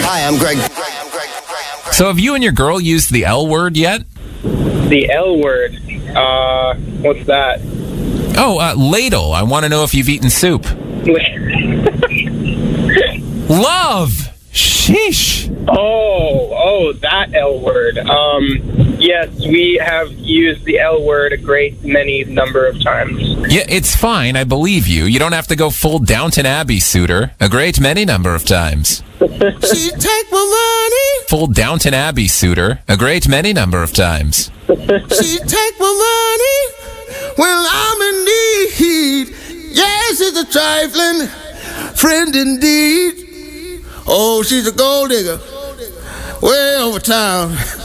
Hi, I'm Greg. So have you and your girl used the L word yet? The L word. What's that? Oh, ladle. I want to know if you've eaten soup. Love! Sheesh. Oh, that L word. Yes, we have used the L word a great many number of times. Yeah, it's fine. I believe you. You don't have to go full Downton Abbey suitor a great many number of times. She take my money. Full Downton Abbey suitor a great many number of times. She take my money when I'm in need. Yes, it's a trifling friend indeed. Oh, she's a gold digger way over town.